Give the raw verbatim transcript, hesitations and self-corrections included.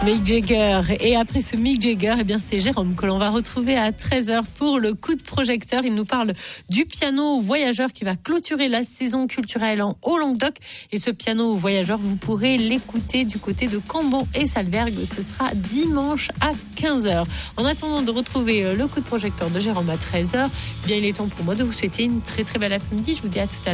Mick Jagger. Et après ce Mick Jagger, eh bien, c'est Jérôme que l'on va retrouver à treize heures pour le coup de projecteur. Il nous parle du piano voyageur qui va clôturer la saison culturelle en Haut-Languedoc. Et ce piano voyageur, vous pourrez l'écouter du côté de Cambon et Salbergue. Ce sera dimanche à quinze heures. En attendant de retrouver le coup de projecteur de Jérôme à treize heures, eh bien, il est temps pour moi de vous souhaiter une très très belle après-midi. Je vous dis à tout à l'heure.